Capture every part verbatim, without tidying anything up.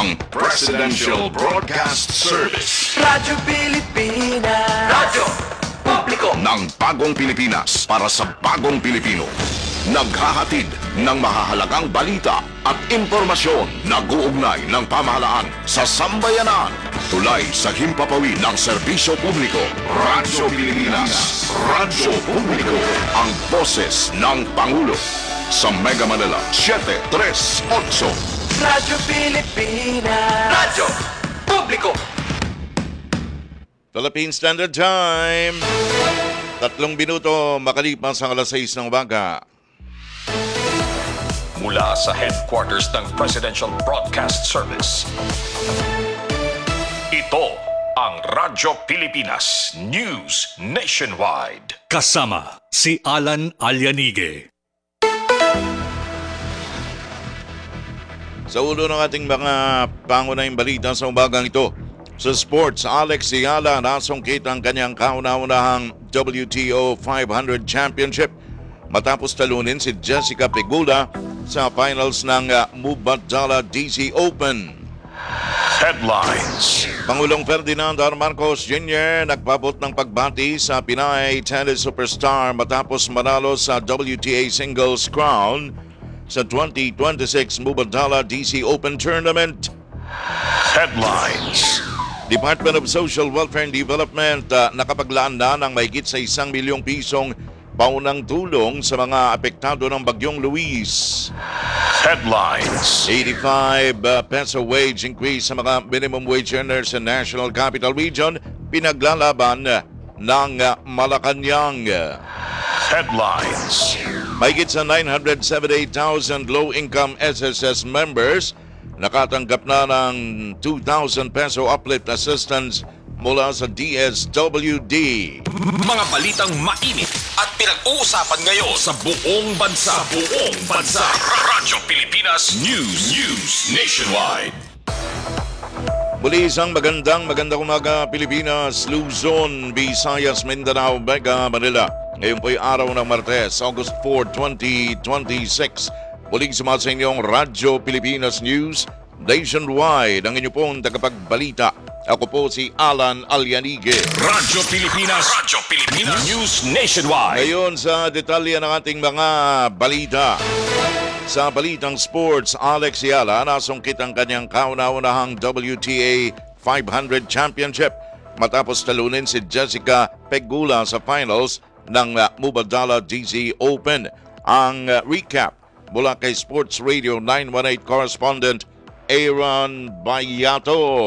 ang Presidential Broadcast Service. Radyo Pilipinas. Radyo Publiko Ng bagong Pilipinas para sa bagong Pilipino. Naghahatid ng mahahalagang balita at impormasyon na guugnay ng pamahalaan sa sambayanan. Tulay sa himpapawid ng serbisyo publiko. Radyo Pilipinas. Radyo Publiko. Ang boses ng Pangulo. Sa Mega Manila, seven three eight. Radyo Pilipinas. Radyo Publiko. Philippine Standard Time. Tatlong minuto makalipas ang alas sais ng umaga. Mula sa headquarters ng Presidential Broadcast Service. Ito ang Radyo Pilipinas News Nationwide. Kasama si Alan Alianige. Sa ulo ng ating mga pangunahing balita sa umagang ito, sa sports, Alex Ayala nasungkit ang kanyang kauna-unahang W T O five hundred Championship matapos talunin si Jessica Pegula sa finals ng uh, Mubadala D C Open. Headlines. Pangulong Ferdinand R. Marcos Junior nagpabot ng pagbati sa Pinay tennis superstar matapos manalo sa W T A Singles Crown sa twenty twenty-six Mubadala D C Open Tournament. Headlines. Department of Social Welfare and Development uh, nakapaglaan na ng mahigit sa isang milyong pisong paunang tulong sa mga apektado ng Bagyong Luis. Headlines. eighty-five uh, peso wage increase sa mga minimum wage earners sa National Capital Region pinaglalaban uh, ng uh, Malacanang. Headlines. Mahigit sa nine hundred seventy-eight thousand low-income S S S members nakatanggap na ng two thousand peso uplift assistance mula sa D S W D. Mga balitang mainit at pinag-uusapan ngayon sa buong bansa. Sa buong bansa. Radyo Pilipinas News News Nationwide. Muli isang magandang magandang umaga Pilipinas, Luzon, Visayas, Mindanao, Mega Manila. Ngayon po'y araw ng Martes, August fourth, twenty twenty-six. Muling sumasa sa inyong Radyo Pilipinas News Nationwide. Ang inyo pong tagapagbalita. Ako po si Alan Alianige. Radyo Pilipinas. Radyo Pilipinas News Nationwide. Ngayon sa detalye ng ating mga balita. Sa balitang sports, Alex Ayala nasungkit ang kanyang kauna-unahang W T A five hundred Championship matapos talunin si Jessica Pegula sa finals ng uh, Mubadala D C Open. Ang uh, recap mula kay Sports Radio nine one eight correspondent Aaron Bayato.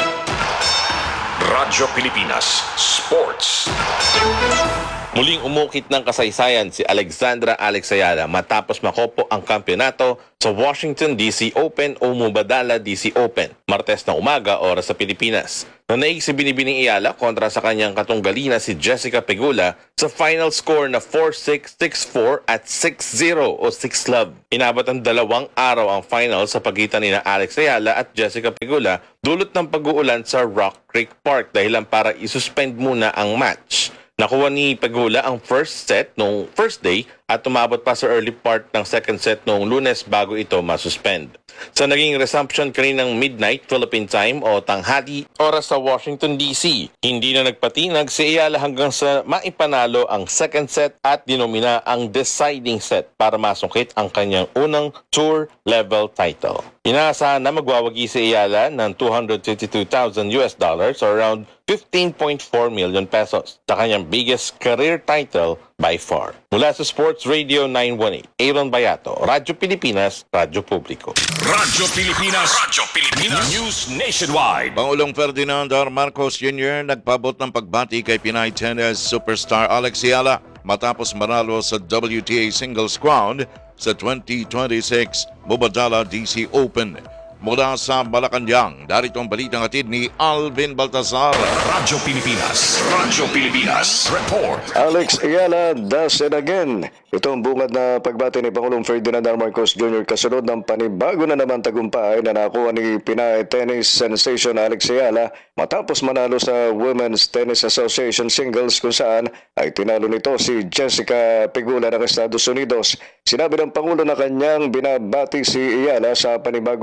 Radyo Pilipinas Sports. Muling umukit ng kasaysayan si Alexandra Alex Ayala matapos makopo ang kampeonato sa Washington D C Open o Mubadala D C Open, Martes na umaga, oras sa Pilipinas. Nanaig si Binibining Ayala kontra sa kanyang katunggalina si Jessica Pegula sa final score na four six, six four at six zero o six love. Inabot ang dalawang araw ang final sa pagitan ni Alex Ayala at Jessica Pegula dulot ng pag-uulan sa Rock Creek Park dahilan para isuspend muna ang match. Nakuha ni Pegula ang first set noong first day at tumabot pa sa early part ng second set noong Lunes bago ito masuspend. Sa naging resumption kaninang midnight Philippine time o tanghali oras sa Washington D C, hindi na nagpatinag si Ayala hanggang sa maipanalo ang second set at dinomina ang deciding set para masungkit ang kanyang unang tour level title. Inaasahan na magwawagi si Ayala ng two hundred fifty-two thousand U S dollars or around fifteen point four million pesos sa kanyang biggest career title by far. Mula sa Sports Radio nine one eight, Aaron Bayato, Radyo Pilipinas, Radyo Publiko. Radyo Pilipinas. Radyo Pilipinas News Nationwide. Pangulong Ferdinand R. Marcos Junior nagpabot ng pagbati kay Pinay tennis superstar Alex Ayala matapos manalo sa W T A Singles Crown sa twenty twenty-six Mubadala D C Open. Mula sa Malacanang, darito ang balitang hatid ni Alvin Baltazar. Radyo Pilipinas. Radyo Pilipinas. Report. Alex Ayala does it again. Ito ang bungad na pagbati ni Pangulong Ferdinand R. Marcos Junior kasunod ng panibago na naman tagumpay na nakuha ni Pinay tennis sensation Alex Ayala matapos manalo sa Women's Tennis Association Singles kung saan ay tinalo nito si Jessica Pegula ng Estados Unidos. Sinabi ng Pangulo na kanyang binabati si Ayala sa panibagong makasay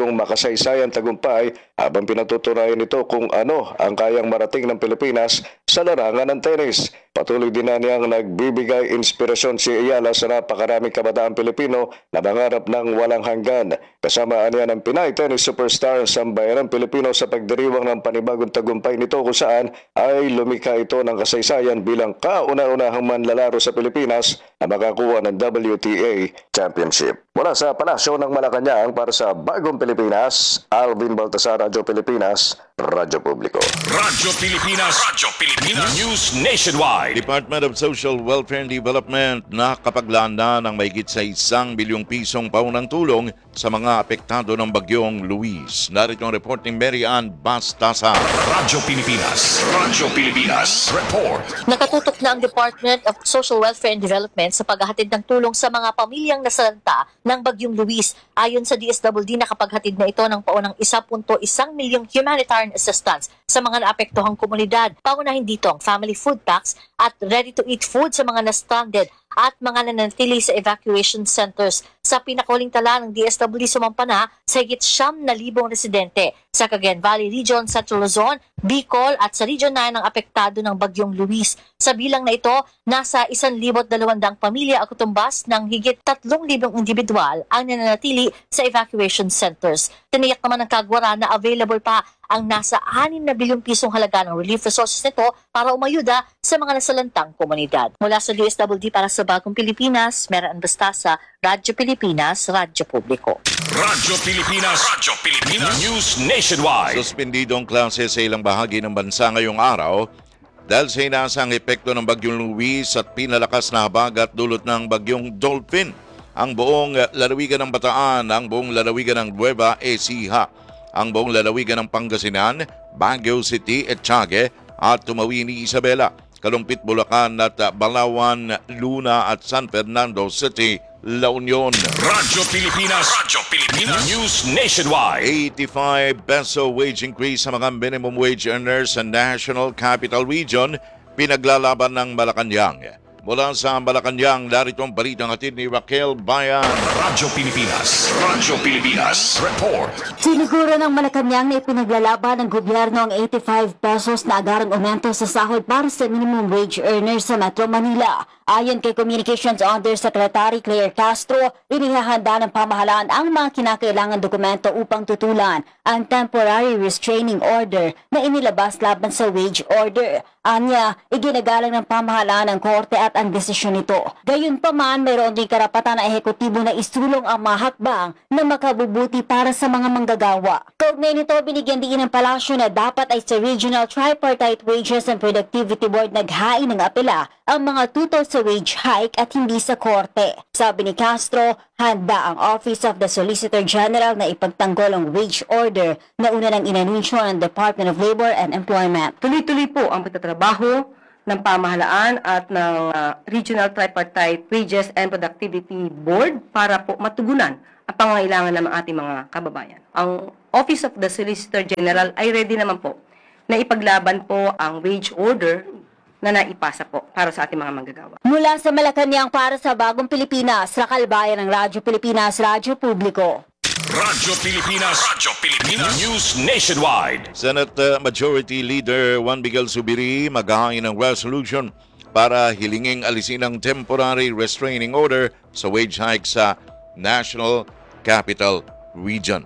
kasaysayan tagumpay habang pinatutunayan nito kung ano ang kayang marating ng Pilipinas sa larangan ng tennis. Patuloy din na niyang nagbibigay inspirasyon si Ayala sa napakaraming kabataang Pilipino na nangarap ng walang hanggan. Kasama niya ng Pinay tennis superstar sa sambayanang Pilipino sa pagdiriwang ng panibagong tagumpay nito kung saan ay lumikha ito ng kasaysayan bilang kauna-unahang manlalaro sa Pilipinas na makakuha ng W T A Championship. Mula sa Palasyo ng Malacanang para sa Bagong Pilipinas, Alvin Baltasar, Radyo Pilipinas, Radyo Publiko. Radyo Pilipinas. Radyo Pilipinas. News Nationwide. Department of Social Welfare and Development nakapaglaan na ng mahigit sa isang bilyong pisong paunang tulong sa mga apektado ng bagyong Luis. Narito ang report ni Mary Ann Bastasa. Radyo Pilipinas. Radyo Pilipinas. Report. Nakatutok na ang Department of Social Welfare and Development sa paghahatid ng tulong sa mga pamilyang nasalanta ng Bagyong Luis. Ayon sa D S W D, nakapaghatid na ito ng paunang one point one milyong humanitarian assistance sa mga naapektuhang komunidad. Paunahin dito ang family food packs at ready-to-eat food sa mga na-stranded at mga nananatili sa evacuation centers. Sa pinakahuling tala ng D S W D, sumampa na sa higit siyam na libong residente sa Cagayan Valley Region, Central Luzon, Bicol at sa Region nine ang apektado ng Bagyong Luis. Sa bilang na ito, nasa one thousand two hundred pamilya ang kutumbas ng higit three thousand individual ang nananatili sa evacuation centers. Tiniyak naman ng kagwara na available pa ang nasa six na bilyong pisong halaga ng relief resources nito para umayuda sa mga nasalantang komunidad. Mula sa D S W D para sa Bagong Pilipinas, Mary Ann Bastasa, Radyo Pilipinas, Radyo Publiko. Radyo Pilipinas. Radyo Pilipinas. News Nationwide. Suspendido ang klase sa ilang bahagi ng bansa ngayong araw dahil sa inaasang epekto ng Bagyong Luis at pinalakas na habagat dulot ng Bagyong Dolphin. Ang buong lalawigan ng Bataan, ang buong lalawigan ng Nueva Ecija, ang buong lalawigan ng Pangasinan, Baguio City, Etiague at Tumawini, Isabela, Kalumpit, Bulacan at Balawan, Luna at San Fernando City, La Union. Radyo Pilipinas. Radyo Pilipinas. News Nationwide. eighty-five peso wage increase sa mga minimum wage earners sa National Capital Region, pinaglalaban ng Malacanang. Mula sa Malacanang, narito ang balitang hatid ni Raquel Bayan. Radyo Pilipinas. Radyo Pilipinas. Report. Siniguro ng Malacanang na ipinaglalaban ng gobyerno ang eighty-five pesos na agarang aumento sa sahod para sa minimum wage earners sa Metro Manila. Ayon kay Communications Undersecretary Claire Castro, inihahanda ng pamahalaan ang mga kinakailangan dokumento upang tutulan ang temporary restraining order na inilabas laban sa wage order. Anya, iginagalang ng pamahalaan ng korte at ang desisyon nito. Gayunpaman, mayroon din karapatan na ehekutibo na isulong ang mahakbang na makabubuti para sa mga manggagawa. Kaugnay nito, binigyan din ng palasyo na dapat ay sa Regional Tripartite Wages and Productivity Board naghain ng apela ang mga tutol sa wage hike at hindi sa korte. Sabi ni Castro, handa ang Office of the Solicitor General na ipagtanggol ang wage order na una ng inanunsyo ng Department of Labor and Employment. Tuloy-tuloy po ang pagtatrabaho ng pamahalaan at ng uh, Regional Tripartite Wages and Productivity Board para po matugunan ang pangangailangan ng ating mga kababayan. Ang Office of the Solicitor General ay ready naman po na ipaglaban po ang wage order na naipasa po para sa ating mga manggagawa. Mula sa Malacanang para sa Bagong Pilipinas, Raquel Bayan ng Radyo Pilipinas, Radyo Publiko. Radyo Pilipinas. Radyo Pilipinas. News Nationwide. Senate uh, Majority Leader Juan Miguel Zubiri maghahain ng resolution para hilinging alisin ang temporary restraining order sa wage hike sa National Capital Region.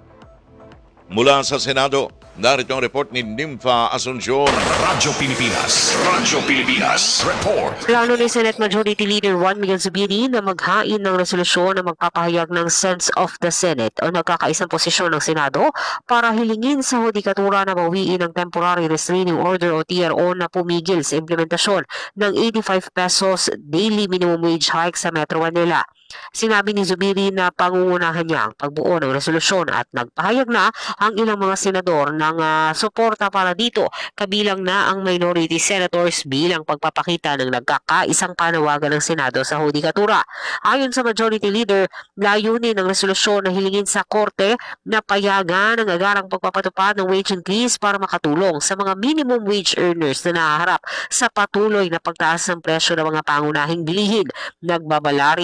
Mula sa Senado, narito ang report ni Nympha Asuncion. Radyo Pilipinas. Radyo Pilipinas. Report. Plano ni Senate Majority Leader Juan Miguel Zubiri na maghain ng resolusyon na magpapahayag ng sense of the Senate o nagkakaisang posisyon ng Senado para hilingin sa hudikatura na bawiin ang Temporary Restraining Order o T R O na pumigil sa implementasyon ng eighty-five pesos daily minimum wage hike sa Metro Manila. Sinabi ni Zubiri na pangungunahan niya ang pagbuo ng resolusyon at nagpahayag na ang ilang mga senador ng uh, suporta para dito, kabilang na ang minority senators bilang pagpapakita ng nagkakaisang panawagan ng Senado sa hudikatura. Ayon sa Majority Leader, layunin ng resolusyon na hilingin sa korte na payagan ang agarang pagpapatupad ng wage increase para makatulong sa mga minimum wage earners na nahaharap sa patuloy na pagtaas ng presyo ng mga pangunahing bilihin. Nagbabala rin si Zubiri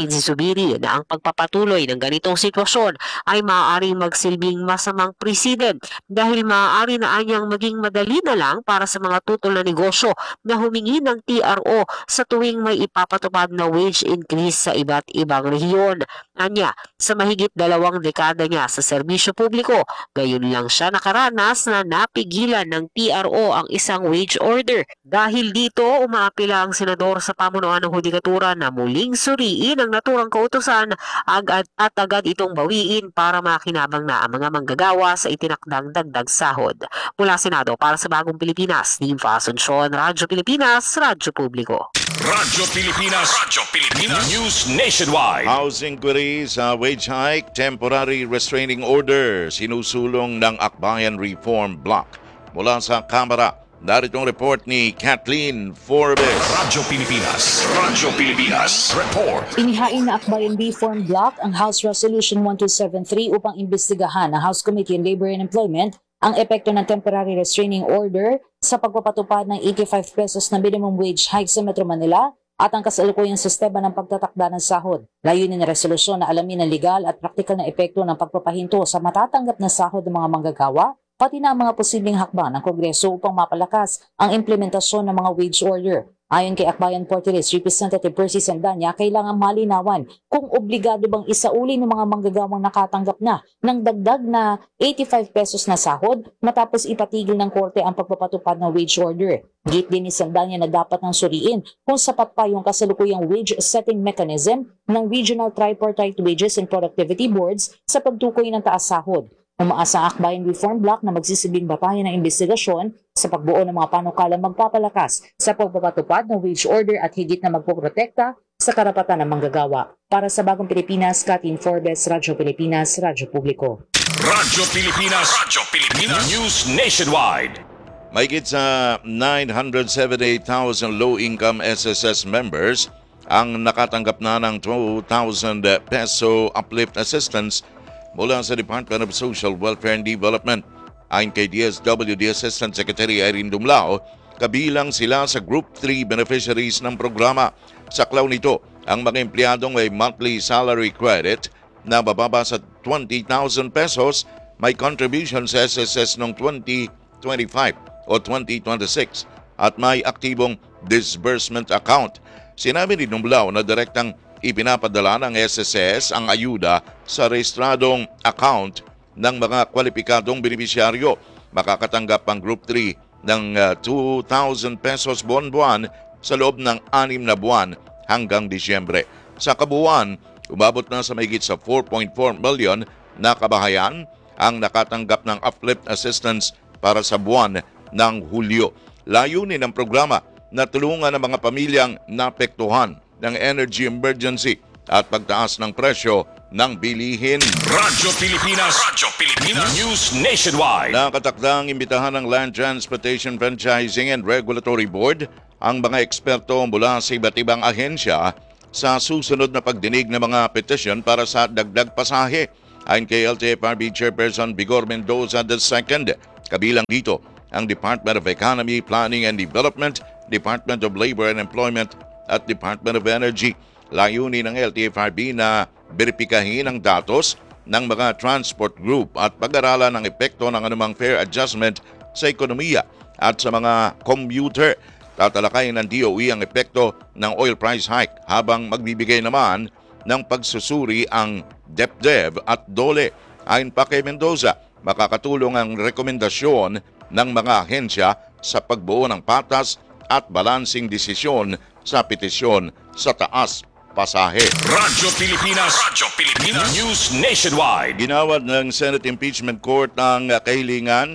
Subiri na ang pagpapatuloy ng ganitong sitwasyon ay maaaring magsilbing masamang president dahil maaari na anyang maging madali na lang para sa mga tutol na negosyo na humingi ng T R O sa tuwing may ipapatupad na wage increase sa iba't ibang rehiyon. Anya, sa mahigit dalawang dekada niya sa serbisyo publiko, gayon lang siya nakaranas na napigilan ng T R O ang isang wage order. Dahil dito, umaapila ang senador sa pamunuan ng hudikatura na muling suriin ang naturang kautusan agad at agad itong bawiin para makinabang na ang mga manggagawa sa itinakdang dagdag sahod. Mula Senado para sa Bagong Pilipinas, Nimfa Asuncion, Radyo Pilipinas, Radyo Publiko. Radyo Pilipinas, Radyo Pilipinas News Nationwide. Housing query sa wage hike, temporary restraining order, sinusulong ng Akbayan Reform Bloc. Mula sa Kamara, narito ang report ni Kathleen Forbes. Radyo Pilipinas, Radyo Pilipinas Report. Inihain na Akbayan Reform Bloc ang House Resolution twelve seventy-three upang imbestigahan ng House Committee on Labor and Employment ang epekto ng temporary restraining order sa pagpapatupad ng eighty-five pesos na minimum wage hike sa Metro Manila at ang kasalukuyang sistema ng pagtatakda ng sahod. Layunin ng resolusyon na alamin ang legal at praktikal na epekto ng pagpapahinto sa matatanggap na sahod ng mga manggagawa, pati na ang mga posibleng hakbang ng Kongreso upang mapalakas ang implementasyon ng mga wage order. Ayon kay Akbayan Party List Representative Percy Sandanya, kailangan malinawan kung obligado bang isauli ng mga manggagawang nakatanggap na ng dagdag na eighty-five pesos na sahod matapos ipatigil ng korte ang pagpapatupad ng wage order. Git din ni Sandanya na dapat nang suriin kung sapat pa yung kasalukuyang wage setting mechanism ng Regional Tripartite Wages and Productivity Boards sa pagtukoy ng taas sahod. Umaasa ang Akbayan Reform Bloc na magsisilbing batayan ng investigasyon sa pagbuo ng mga panukalang magpapalakas sa pagpapatupad ng wage order at higit na magpoprotekta sa karapatan ng manggagawa. Para sa Bagong Pilipinas, Kathleen Forbes, Radyo Pilipinas, Radyo Publiko. Radyo Pilipinas, Radyo Pilipinas News Nationwide. Mahigit sa nine hundred seventy-eight thousand low-income S S S members ang nakatanggap na ng two thousand peso uplift assistance mula sa Department of Social Welfare and Development. Ayon kay D S W D Assistant Secretary Irene Dumlao, kabilang sila sa Group three beneficiaries ng programa. Saklaw nito ang mga empleyadong may monthly salary credit na bababa sa twenty thousand pesos, may contribution sa S S S noong twenty twenty-five o twenty twenty-six at may aktibong disbursement account. Sinabi ni Dumlao na direktang ipinapadala ng S S S ang ayuda sa rehistradong account ng mga kwalipikadong benepisyaryo. Makakatanggap ang Group three ng uh, two thousand pesos buwan-buwan sa loob ng anim na buwan hanggang Disyembre. Sa kabuuan, umabot na sa mahigit sa four point four million na kabahayan ang nakatanggap ng uplift assistance para sa buwan ng Hulyo. Layunin ng programa na tulungan ang mga pamilyang naapektuhan ng energy emergency at pagtaas ng presyo ng bilihin. Radyo Pilipinas, Radyo Pilipinas News Nationwide. Nakatakdang imbitahan ng Land Transportation Franchising and Regulatory Board ang mga eksperto mula sa iba't ibang ahensya sa susunod na pagdinig ng mga petisyon para sa dagdag pasahe. Ayon kay L T F R B Chairperson Vigor Mendoza the second, kabilang dito ang Department of Economy, Planning and Development, Department of Labor and Employment at Department of Energy. Layunin ng L T F R B na beripikahin ang datos ng mga transport group at pag-aralan ang epekto ng anumang fare adjustment sa ekonomiya at sa mga commuter. Tatalakayin ng D O E ang epekto ng oil price hike habang magbibigay naman ng pagsusuri ang DepDev at DOLE. Ayon pa kay Mendoza, makakatulong ang rekomendasyon ng mga ahensya sa pagbuo ng patas at balansing desisyon sa petisyon sa taas pasahe. Radyo Pilipinas, Radyo Pilipinas News Nationwide. Ginawad ng Senate Impeachment Court ang uh, kahilingan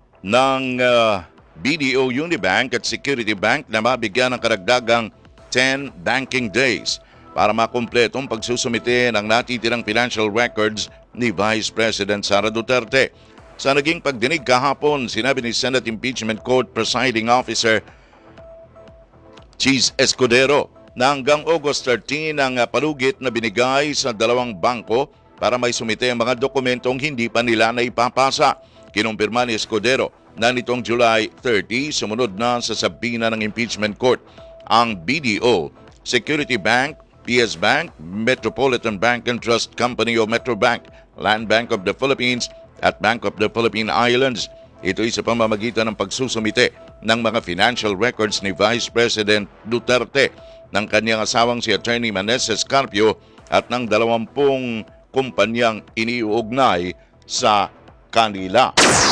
ng uh, B D O Unibank at Security Bank na mabigyan ng karagdagang ten banking days para makumpletong pagsusumite ng natitirang financial records ni Vice President Sara Duterte. Sa naging pagdinig kahapon, sinabi ni Senate Impeachment Court Presiding Officer Cheese Escudero na hanggang August thirteenth ang palugit na binigay sa dalawang bangko para may sumite ang mga dokumentong hindi pa nila naipapasa. Kinumpirma ni Escudero na nitong July thirtieth, sumunod na sa sabina ng Impeachment Court ang B D O, Security Bank P S Bank, Metropolitan Bank and Trust Company o Metrobank, Land Bank of the Philippines at Bank of the Philippine Islands. Ito'y sa pamamagitan ng pagsusumite ng mga financial records ni Vice President Duterte, ng kanyang asawang si Attorney Maneses Carpio at ng dalawampung kumpanyang iniuugnay sa kanila.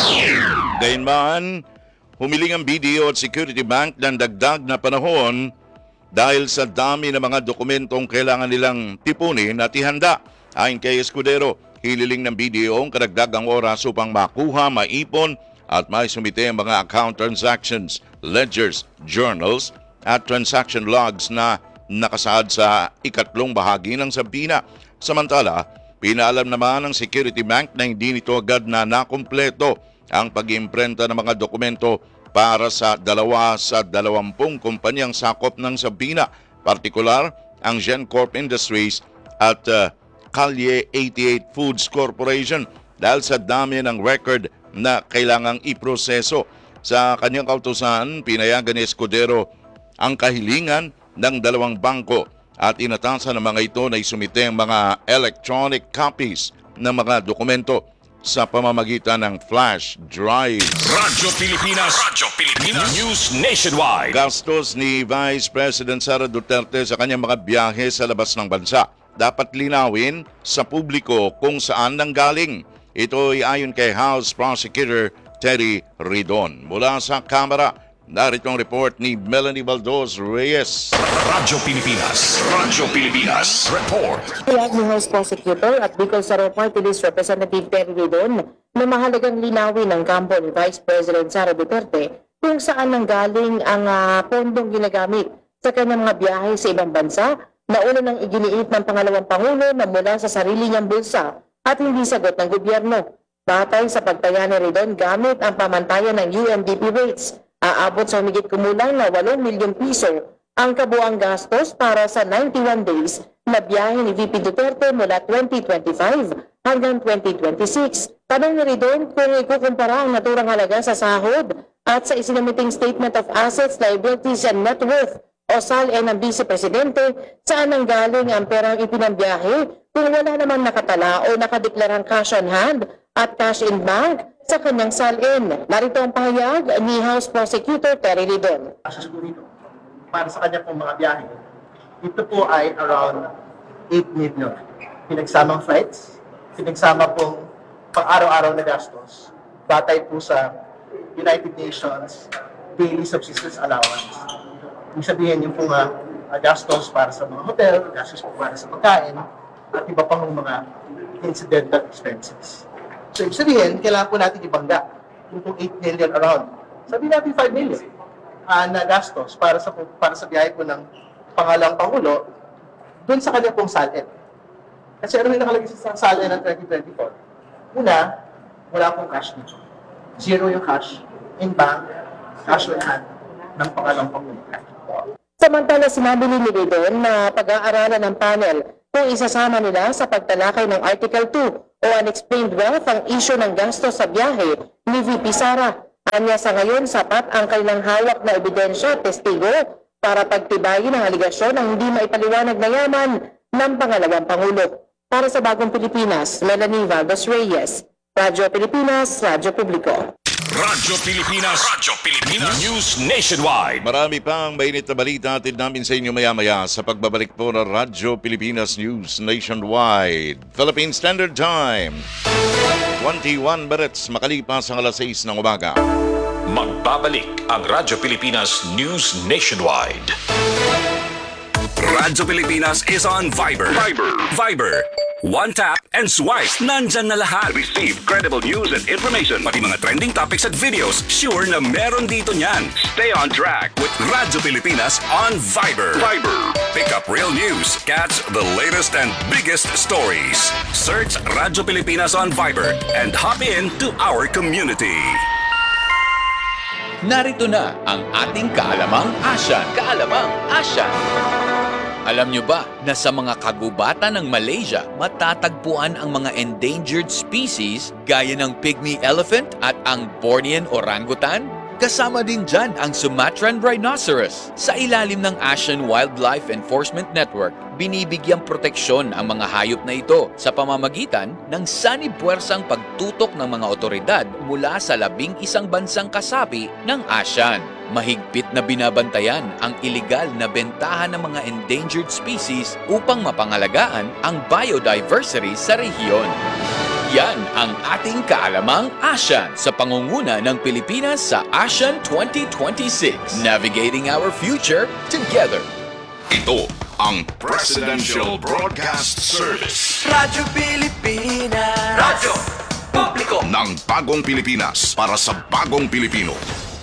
Gayunman, humiling ang B D O at Security Bank ng dagdag na panahon dahil sa dami ng mga dokumentong kailangan nilang tipunin at ihanda. Ayon kay Escudero, hililing ng B D O ang karagdagang oras upang makuha, maipon at maisumite ang mga account transactions, ledgers, journals at transaction logs na nakasaad sa ikatlong bahagi ng sabina. Samantala, pinaalam naman ng Security Bank na hindi nito agad na nakumpleto ang pag-imprenta ng mga dokumento para sa dalawa sa dalawampung kumpanyang sakop ng sabina, partikular ang GenCorp Industries at uh, Calle eighty-eight Foods Corporation, dahil sa dami ng record na kailangang iproseso. Sa kanyang kautusan, pinayagan ni Escudero ang kahilingan ng dalawang bangko at inatasan ng mga ito na isumite ang mga electronic copies ng mga dokumento sa pamamagitan ng flash drive. Radyo Pilipinas, Radyo Pilipinas News Nationwide. Gastos ni Vice President Sara Duterte sa kanyang mga biyahe sa labas ng bansa dapat linawin sa publiko kung saan nanggaling. Ito ay ayon kay House Prosecutor Terry Ridon. Mula sa Kamara, narito ang report ni Melanie Baldos Reyes. Radyo Pilipinas, Radyo Pilipinas Report. Kaya ni House Prosecutor at Bicol Saro Party List Representative Terry Ridon na mahalagang linawin ng kampo ni Vice President Sara Duterte kung saan nanggaling ang uh, pondong ginagamit sa kanyang mga biyahe sa ibang bansa na una nang iginiit ng pangalawang Pangulo na mula sa sarili niyang bulsa at hindi sagot ng gobyerno. Batay sa pagtaya ni Ridon gamit ang pamantayan ng U N D P rates, aabot sa humigit kumulang na walong milyong piso ang kabuang gastos para sa ninety-one days na biyahe ni V P Duterte mula twenty twenty-five hanggang twenty twenty-six. Tanong ni Ridon kung ikukumpara ang naturang halaga sa sahod at sa isinamiting Statement of Assets, Liabilities and Net Worth o S A L N ng Vice Presidente, saan ang galing ang perang ipinambiyahe kung wala naman nakatala o nakadeklarang cash on hand at cash in bank sa kanyang S A L N. Narito ang pahayag ni House Prosecutor Terry Ridon. Para sa kanya pong mga biyahe, ito po ay around eight million. Pinagsamang flights, pinagsama pong pang-araw-araw na gastos, batay po sa United Nations Daily Subsistence Allowance. Ibig sabihin yung pong uh, gastos para sa mga hotel, gastos po para sa pagkain, at iba pang mga incidental expenses. So, ibig sabihin, kailangan po natin ibangga yung pong eight million around. Sabihin natin five million uh, na gastos para sa para sa biyahe po ng pangalawang Pangulo doon sa kanya pong S A L N. Kasi ano yung nakalagay sa S A L N ng twenty twenty-four? Una, wala pong cash nito. Zero yung cash in bank, cash on hand ng pangalawang Pangulo. Samantala, sinabi ni Ridon na pag-aaralan ng panel kung isasama nila sa pagtalakay ng Article two o Unexplained Wealth ang issue ng gastos sa biyahe ni V P Sara. Anya sa ngayon, sapat ang kailang hawak na ebidensya at testigo para pagtibayin ang aligasyon ng hindi maipaliwanag na yaman ng pangalawang Pangulo. Para sa Bagong Pilipinas, Melanie Valdes Reyes, Radyo Pilipinas, Radyo Publiko. Radyo Pilipinas, Radyo Pilipinas News Nationwide. Marami pang mainit na balita atid namin sa inyo maya-maya sa pagbabalik po ng Radyo Pilipinas News Nationwide. Philippine Standard Time, twenty-one minutes makalipas ang alas sais ng umaga. Magbabalik ang Radyo Pilipinas News Nationwide. Radyo Pilipinas is on Viber. Viber. Viber. One tap and swipe. Nandyan na lahat. Receive credible news and information. Pati mga trending topics at videos. Sure na meron dito niyan. Stay on track with Radyo Pilipinas on Viber. Viber. Pick up real news. Catch the latest and biggest stories. Search Radyo Pilipinas on Viber and hop in to our community. Narito na ang ating Kaalamang Asyan. Kaalamang Asyan. Alam nyo ba na sa mga kagubatan ng Malaysia, matatagpuan ang mga endangered species gaya ng pygmy elephant at ang Bornean orangutan? Kasama din dyan ang Sumatran rhinoceros. Sa ilalim ng Asian Wildlife Enforcement Network, binibigyang proteksyon ang mga hayop na ito sa pamamagitan ng sanib-puwersang pagtutok ng mga otoridad mula sa labing isang bansang kasapi ng ASEAN. Mahigpit na binabantayan ang iligal na bentahan ng mga endangered species upang mapangalagaan ang biodiversity sa rehiyon. Yan ang ating kaalamang ASEAN sa pangunguna ng Pilipinas sa ASEAN twenty twenty-six. Navigating our future together. Ito ang Presidential Broadcast Service Radyo Pilipinas. Radyo Publiko. ng Bagong Pilipinas para sa Bagong Pilipino.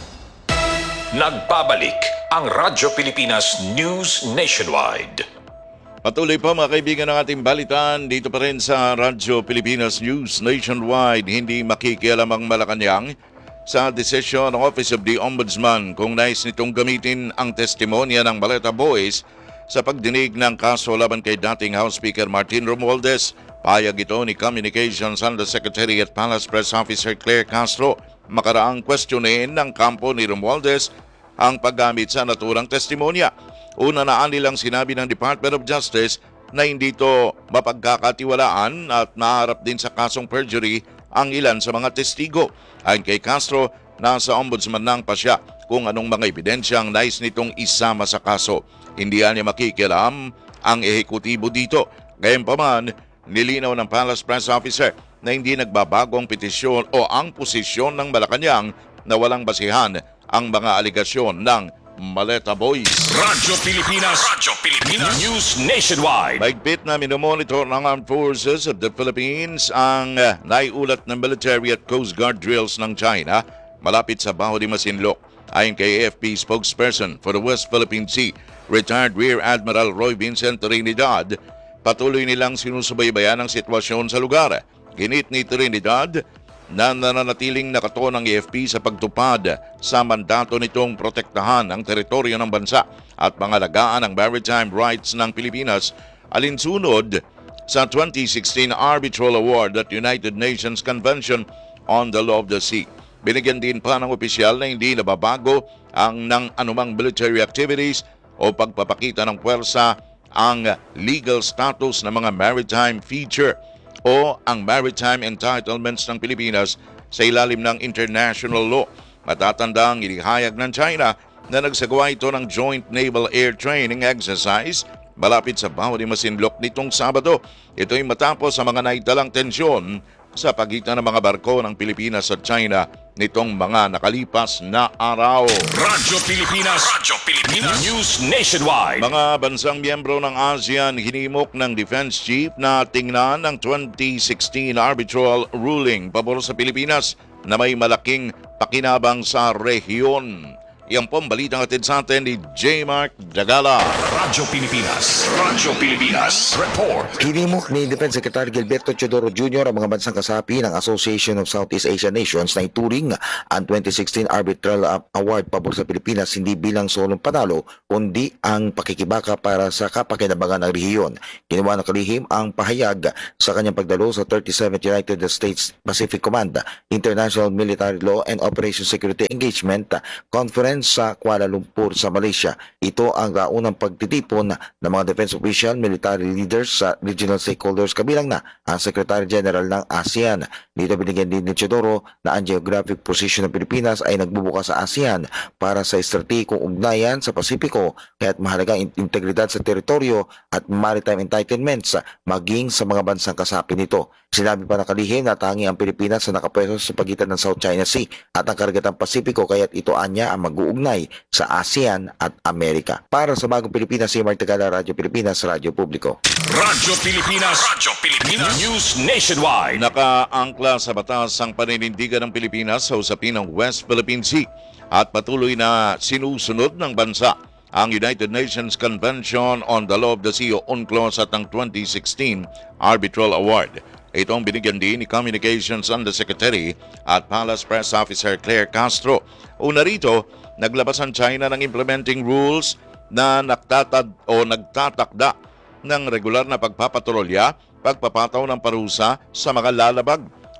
Nagbabalik ang Radyo Pilipinas News Nationwide. Patuloy pa mga kaibigan ng ating balitan dito pa rin sa Radyo Pilipinas News Nationwide. Hindi makikialam ang Malacanang sa desisyon ng Office of the Ombudsman kung nais nitong gamitin ang testimonya ng Baleta Boys sa pagdinig ng kaso laban kay dating House Speaker Martin Romualdez. Payag ito ni Communications Undersecretary at Palace Press Officer Claire Castro. Makaraang questionin ng kampo ni Romualdez ang paggamit sa naturang testimonya. Una na nilang sinabi ng Department of Justice na hindi ito mapagkakatiwalaan at maharap din sa kasong perjury ang ilan sa mga testigo. Ayon kay Castro, nasa ombudsman ng pasya kung anong mga ebidensya ang nais nitong isama sa kaso. Hindi niya makikialam ang ehekutibo dito. Gayunpaman, nilinaw ng Palace Press Officer na hindi nagbabago ang petisyon o ang posisyon ng Malacanang na walang basihan ang mga aligasyon ng Maleta Boys. Radyo Pilipinas. Radyo Pilipinas News Nationwide. Mahigpit na minomonitor ng Armed Forces of the Philippines ang uh, naiulat ng military at Coast Guard drills ng China malapit sa Baho de Masinloc. Ayon kay A F P spokesperson for the West Philippine Sea, retired Rear Admiral Roy Vincent Trinidad, patuloy nilang sinusubaybayan ang sitwasyon sa lugar. Ginit ni Trinidad na nananatiling nakatuon ang A F P sa pagtupad sa mandato nitong protektahan ang teritoryo ng bansa at pangalagaan ang maritime rights ng Pilipinas alinsunod sa twenty sixteen Arbitral Award at United Nations Convention on the Law of the Sea. Binigyan din pa ng opisyal na hindi nababago ang ng anumang military activities o pagpapakita ng puwersa ang legal status ng mga maritime feature o ang maritime entitlements ng Pilipinas sa ilalim ng international law. Matatandang inihayag ng China na nagsagawa ito ng Joint Naval Air Training Exercise malapit sa Baho de Masinloc nitong Sabado. Ito ay matapos sa mga naitalang tensyon sa pagitan ng mga barko ng Pilipinas at China nitong mga nakalipas na araw. Radyo Pilipinas. Radyo Pilipinas News Nationwide. Mga bansang miyembro ng ASEAN hinimok ng Defense Chief na tingnan ang twenty sixteen arbitral ruling pabor sa Pilipinas na may malaking pakinabang sa rehiyon. Yan po ang balitang atid sa atin ni J. Mark Dagala. Radyo Pilipinas. Radyo Pilipinas. Report. Hinimok ni Defense Secretary Gilberto Teodoro Junior ang mga bansang kasapi ng Association of Southeast Asian Nations na ituring ang twenty sixteen Arbitral Award pabor sa Pilipinas hindi bilang solong panalo kundi ang pakikibaka para sa kapakinabangan ng rehiyon. Ginawa ng kalihim ang pahayag sa kanyang pagdalo sa thirty-seventh United States Pacific Command International Military Law and Operation Security Engagement Conference sa Kuala Lumpur sa Malaysia. Ito ang kaunang pagtitipon ng mga defense official, military leaders sa regional stakeholders kabilang na ang Secretary General ng ASEAN. Dito binigyan din ni Teodoro na ang geographic position ng Pilipinas ay nagbubukas sa ASEAN para sa estratehikong ugnayan sa Pasipiko kaya't mahalagang integridad sa teritoryo at maritime entitlements maging sa mga bansang kasapi nito. Sinabi pa ng kalihim na tangi ang Pilipinas sa nakapwesto sa pagitan ng South China Sea at ang karagatang Pasipiko kaya't ito anya ang mag-uugnay sa ASEAN at Amerika. Para sa Bagong Pilipinas, si Mark Tagala, Radyo Pilipinas, Radyo Publiko. Radyo Pilipinas. Radyo Pilipinas News Nationwide. Nakaangkla sa batas ang paninindigan ng Pilipinas sa usapin ng West Philippine Sea at patuloy na sinusunod ng bansa ang United Nations Convention on the Law of the Sea o UNCLOS at ang twenty sixteen Arbitral Award. Itong binigyan din ni Communications Undersecretary at Palace Press Officer Claire Castro. Una rito, naglabas ang China ng implementing rules na nagtatad o nagtatakda ng regular na pagpapatrolya, pagpapataw ng parusa sa mga lalabag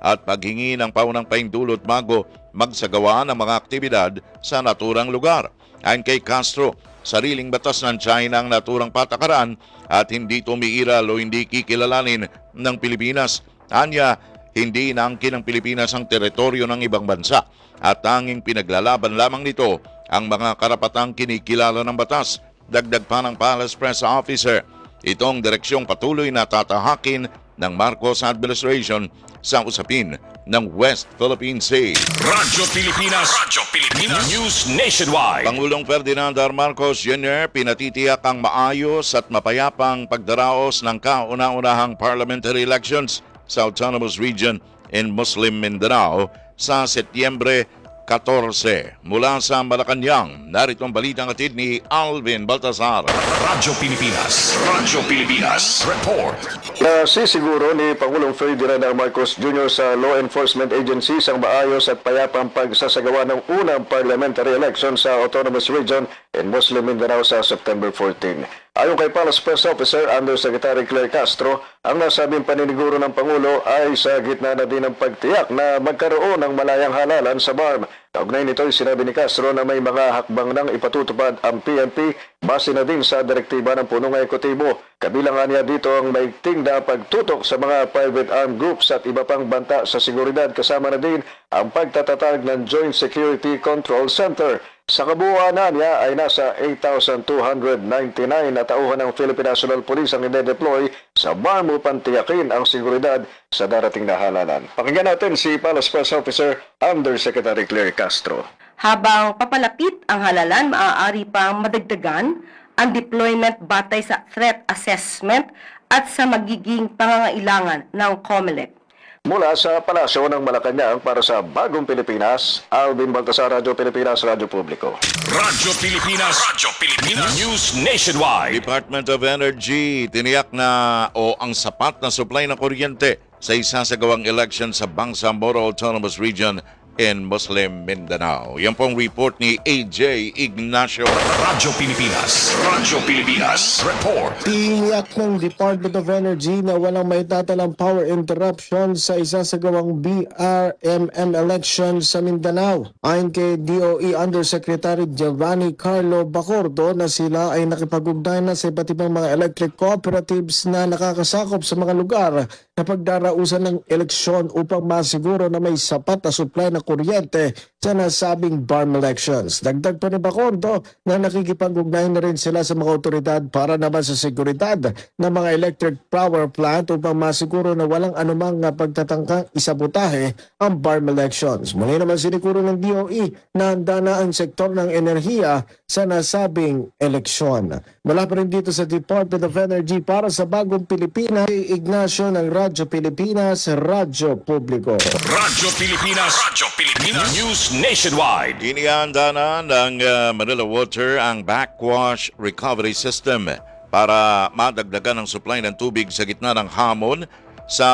at paghingi ng paunang pahintulot bago magsagawa ng mga aktibidad sa naturang lugar. Ayon kay Castro, sariling batas ng China ang naturang patakaran at hindi tumiiral o hindi kikilalanin ng Pilipinas. Anya, hindi inaangkin ng Pilipinas ang teritoryo ng ibang bansa at tanging pinaglalaban lamang nito ang mga karapatang kinikilala ng batas. Dagdag pa ng Palace Press Officer, itong direksyong patuloy na tatahakin ng Marcos administration sa usapin ng West Philippine Sea. Radyo Pilipinas. Radyo Pilipinas. News Nationwide. Pangulong Ferdinand R. Marcos Junior pinatitiyak ang maayos at mapayapang pagdaraos ng kauna-unahang parliamentary elections sa Autonomous Region in Muslim Mindanao sa Setyembre fourteen. Mula sa Malacanang, narito ang balitang atid ni Alvin Baltasar. Radyo Pilipinas. Radyo Pilipinas. Report. Nasisiguro ni Pangulong Ferdinand R. Marcos Junior sa law enforcement agencies ang maayos at payapang pagsasagawa ng unang parliamentary election sa Autonomous Region in Muslim Mindanao sa September fourteen. Ayon kay Palace Press Officer Undersecretary Claire Castro, ang nasabing paniniguro ng Pangulo ay sa gitna na din ng pagtiyak na magkaroon ng malayang halalan sa B A R M. Kaugnay nito ay sinabi ni Castro na may mga hakbang nang ipatutupad ang P N P base na din sa direktiba ng punong ekotibo. Kabilang nga niya dito ang maigting na pagtutok sa mga private armed groups at iba pang banta sa seguridad, kasama na din ang pagtatatag ng Joint Security Control Center. Sa kabuuan na niya ay nasa eight thousand two hundred ninety-nine na tauhan ng Philippine National Police ang ide-deploy sa B A R M upang tiyakin ang seguridad sa darating na halalan. Pakinggan natin si Palace Press Officer Undersecretary Claire Castro. Habang papalapit ang halalan, maaari pang madagdagan ang deployment batay sa threat assessment at sa magiging pangangailangan ng COMELEC. Mula sa Palasyo ng Malacanang para sa Bagong Pilipinas, Alvin Baltasar, Radyo Pilipinas, Radyo Publiko. Radyo Pilipinas. Radyo Pilipinas. News Nationwide. Department of Energy tiniyak na o ang sapat na supply ng kuryente sa isasagawang election sa Bangsamoro Autonomous Region in Muslim Mindanao. Yan pong report ni A J Ignacio. Radyo Pilipinas. Radyo Pilipinas. Report. Tiniyak ng Department of Energy na walang maitatalang power interruption sa isasagawang B R M M election sa Mindanao. Ayon kay D O E Undersecretary Giovanni Carlo Bacordo na sila ay nakipag-ugnayan na sa iba't ibang mga electric cooperatives na nakakasakop sa mga lugar na pagdarausan ng eleksyon upang masiguro na may sapat na supply na kuryente sa nasabing B A R M elections. Dagdag pa ni Bacordo na nakikipag-ugnayan na rin sila sa mga otoridad para naman sa seguridad ng mga electric power plant upang masiguro na walang anumang pagtatangkang isabotahe ang B A R M elections. Muli naman sinikuro ng D O E na handa na ang sektor ng enerhiya sa nasabing eleksyon. Mula pa rin dito sa Department of Energy para sa Bagong Pilipinas, Ignacio ng Radyo Pilipinas, Radyo Publiko. Radyo Pilipinas. Radyo Pilipinas. News Nationwide. Inihanda na ng uh, Manila Water ang backwash recovery system para madagdagan ang supply ng tubig sa gitna ng hamon sa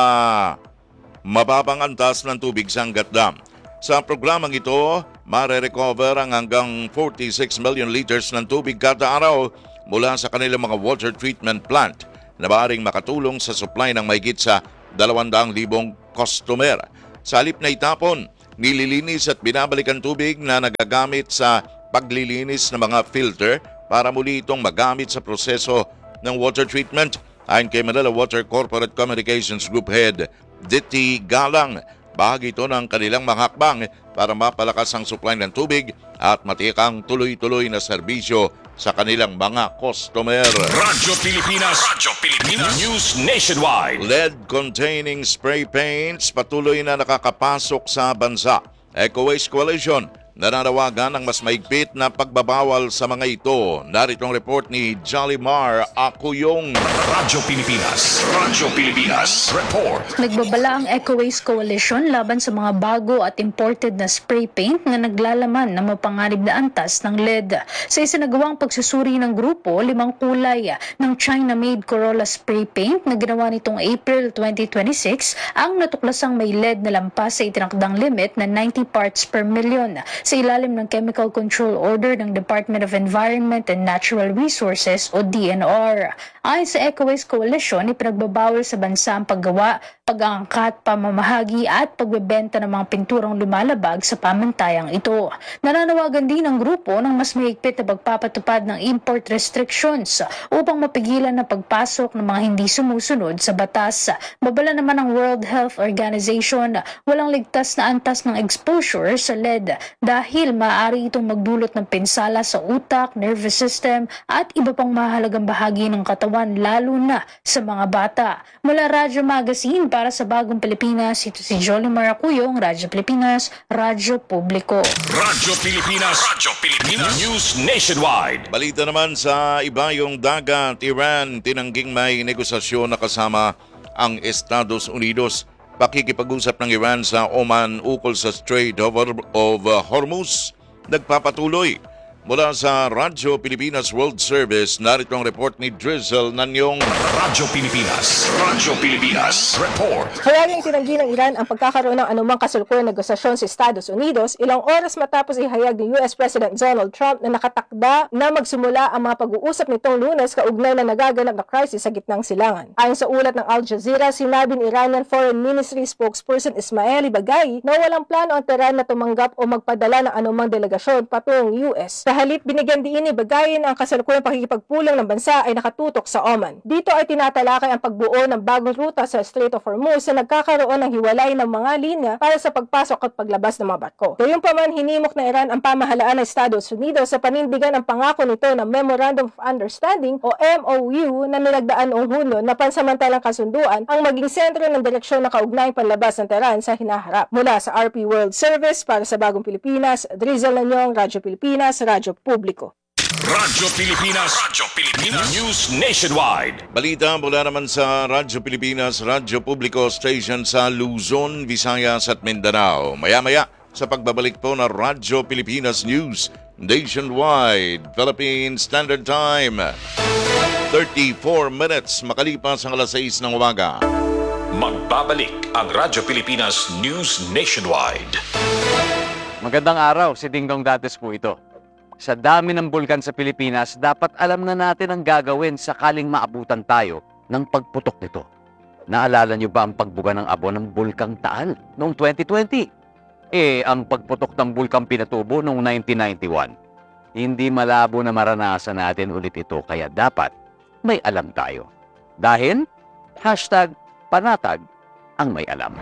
mababang antas ng tubig sa Angat Dam. Sa programang ito, mare-recover ang hanggang forty-six million liters ng tubig kada araw mula sa kanilang mga water treatment plant na maaaring makatulong sa supply ng mahigit sa dalawang libong customer. Sa halip na itapon, nililinis at binabalik ang tubig na nagagamit sa paglilinis ng mga filter para muli itong magamit sa proseso ng water treatment. Ayon kay Manila Water Corporate Communications Group Head Diti Galang, bahagi ito ng kanilang mga hakbang para mapalakas ang supply ng tubig at matikang tuloy-tuloy na serbisyo sa kanilang mga customer. Radyo Pilipinas. Radyo Pilipinas. News Nationwide. Lead-containing spray paints patuloy na nakakapasok sa bansa. Eco Waste Coalition nananawagan ng mas maigpit na pagbabawal sa mga ito. Narito ang report ni Jolimar Acuyong. Radyo Pilipinas. Radyo Pilipinas. Report. Nagbabala ang Eco Waste Coalition laban sa mga bago at imported na spray paint na naglalaman ng mapanganib na antas ng lead. Sa isinagawang pagsusuri ng grupo, limang kulay ng China-made Corolla spray paint na ginawa nitong April twenty twenty-six ang natuklasang may lead na lampas sa itinakdang limit na ninety parts per million. sa ilalim ng Chemical Control Order ng Department of Environment and Natural Resources o D N R. Ayon sa EcoWaste Coalition, ipinagbabawal sa bansa ang paggawa, pag-aangkat, pamamahagi at pagbebenta ng mga pinturang lumalabag sa pamantayang ito. Nananawagan din ang grupo ng mas mahigpit na pagpapatupad ng import restrictions upang mapigilan na pagpasok ng mga hindi sumusunod sa batas. Babala naman ng World Health Organization, walang ligtas na antas ng exposure sa lead dahil maaari itong magdulot ng pinsala sa utak, nervous system at iba pang mahalagang bahagi ng katawan lalo na sa mga bata. Mula Radyo Magazine para sa Bagong Pilipinas, ito si Jolie Maracuyong, Radyo Pilipinas, Radyo Publiko. Radyo Pilipinas. Radyo Pilipinas. News Nationwide. Balita naman sa iba yung dagat, Iran tinangging may negosasyon na kasama ang Estados Unidos. Pakikipag-usap ng Iran sa Oman ukol sa Strait of, of uh, Hormuz nagpapatuloy. Mula sa Radyo Pilipinas World Service, narito ang report ni Drizzle Nanyong. Radyo Pilipinas. Radyo Pilipinas. Report. Hayagang tinanggi ng Iran ang pagkakaroon ng anumang kasalukuyang negosasyon sa Estados Unidos ilang oras matapos ihayag ni U S President Donald Trump na nakatakda na magsimula ang mga pag-uusap nitong Lunes kaugnay na nagaganap na crisis sa gitnang silangan. Ayon sa ulat ng Al Jazeera, sinabi ni Iranian Foreign Ministry spokesperson Ismaili Bagay na walang plano ang Tehran na tumanggap o magpadala ng anumang delegasyon patungong U S. Sa halip, binigyan din ni Bagay na ang kasalukuyang pakikipagpulong ng bansa ay nakatutok sa Oman. Dito ay tinatalakay ang pagbuo ng bagong ruta sa Strait of Hormuz na nagkakaroon ng hiwalay ng mga linya para sa pagpasok at paglabas ng mga barko. Gayunpaman, hinimok na Iran ang pamahalaan ng Estados Unidos sa panindigan ang pangako nito ng Memorandum of Understanding o M O U na nilagdaan noong Hunyo na pansamantalang kasunduan ang maging sentro ng direksyon na kaugnayang panlabas ng Tehran sa hinaharap. Mula sa R P World Service para sa Bagong Pilipinas, Drizzle Nanyong, Radyo Pilipinas, Radyo Publiko. Radyo Pilipinas. Radyo Pilipinas. News Nationwide. Balita mula naman sa Radyo Pilipinas, Radyo Publiko Station sa Luzon, Visayas at Mindanao. Maya-maya sa pagbabalik po ng Radyo Pilipinas News Nationwide, Philippine Standard Time. thirty-four minutes makalipas ang alas sais ng umaga. Magbabalik ang Radyo Pilipinas News Nationwide. Magandang araw, si Dingdong Dantes po ito. Sa dami ng bulkan sa Pilipinas, dapat alam na natin ang gagawin sakaling maabutan tayo ng pagputok nito. Naalala niyo ba ang pagbuga ng abo ng Bulkang Taal noong twenty twenty? Eh, ang pagputok ng Bulkang Pinatubo noong nineteen ninety-one. Hindi malabo na maranasan natin ulit ito, kaya dapat may alam tayo. Dahil, hashtag panatag ang may alam.